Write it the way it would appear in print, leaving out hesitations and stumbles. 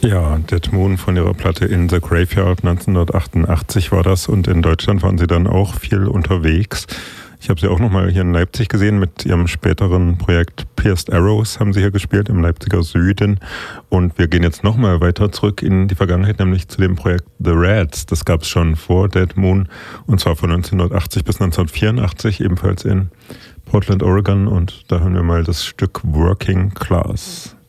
Ja, Dead Moon von ihrer Platte In the Graveyard 1988 war das, und in Deutschland waren sie dann auch viel unterwegs. Ich habe sie auch nochmal hier in Leipzig gesehen mit ihrem späteren Projekt Pierced Arrows, haben sie hier gespielt im Leipziger Süden. Und wir gehen jetzt nochmal weiter zurück in die Vergangenheit, nämlich zu dem Projekt The Rats. Das gab es schon vor Dead Moon, und zwar von 1980 bis 1984, ebenfalls in Portland, Oregon. Und da hören wir mal das Stück Working Class.